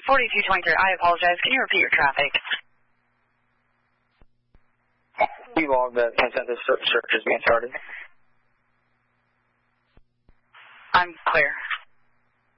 4223, I apologize. Can you repeat your traffic? We logged that consensus search is being started. I'm clear.